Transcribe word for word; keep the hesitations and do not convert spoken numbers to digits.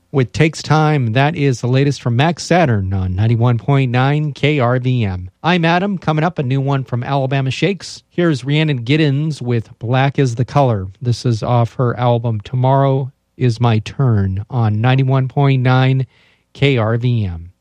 with Takes Time. That is the latest from Max Saturn on ninety-one point nine K R V M. I'm Adam. Coming up, a new one from Alabama Shakes. Here's Rhiannon Giddens with Black is the Color. This is off her album Tomorrow is My Turn on ninety-one point nine K R V M.